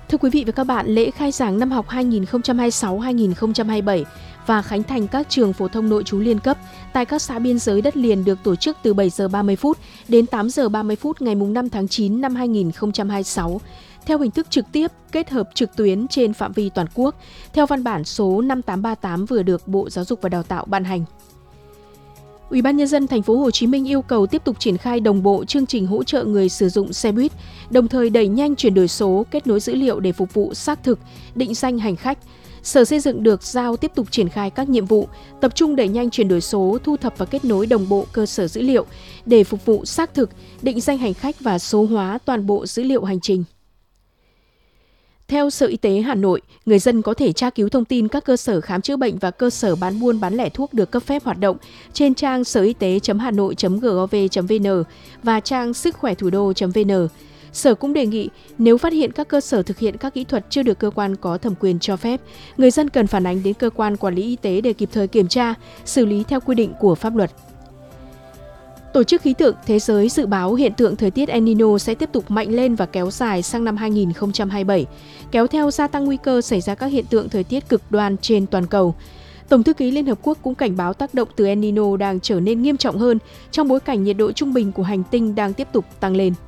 Thưa quý vị và các bạn, lễ khai giảng năm học 2026-2027 và khánh thành các trường phổ thông nội trú liên cấp tại các xã biên giới đất liền được tổ chức từ 7 giờ 30 phút đến 8 giờ 30 phút ngày 5 tháng 9 năm 2026 theo hình thức trực tiếp kết hợp trực tuyến trên phạm vi toàn quốc theo văn bản số 5838 vừa được Bộ Giáo dục và Đào tạo ban hành. Ủy ban nhân dân thành phố Hồ Chí Minh yêu cầu tiếp tục triển khai đồng bộ chương trình hỗ trợ người sử dụng xe buýt, đồng thời đẩy nhanh chuyển đổi số, kết nối dữ liệu để phục vụ xác thực, định danh hành khách. Sở Xây dựng được giao tiếp tục triển khai các nhiệm vụ, tập trung đẩy nhanh chuyển đổi số, thu thập và kết nối đồng bộ cơ sở dữ liệu để phục vụ xác thực, định danh hành khách và số hóa toàn bộ dữ liệu hành trình. Theo Sở Y tế Hà Nội, người dân có thể tra cứu thông tin các cơ sở khám chữa bệnh và cơ sở bán buôn bán lẻ thuốc được cấp phép hoạt động trên trang sởitế.hanoi.gov.vn và trang sứckhoẻthủđô.vn. Sở cũng đề nghị nếu phát hiện các cơ sở thực hiện các kỹ thuật chưa được cơ quan có thẩm quyền cho phép, người dân cần phản ánh đến cơ quan quản lý y tế để kịp thời kiểm tra, xử lý theo quy định của pháp luật. Tổ chức Khí tượng Thế giới dự báo hiện tượng thời tiết El Nino sẽ tiếp tục mạnh lên và kéo dài sang năm 2027, kéo theo gia tăng nguy cơ xảy ra các hiện tượng thời tiết cực đoan trên toàn cầu. Tổng thư ký Liên Hợp Quốc cũng cảnh báo tác động từ El Nino đang trở nên nghiêm trọng hơn trong bối cảnh nhiệt độ trung bình của hành tinh đang tiếp tục tăng lên.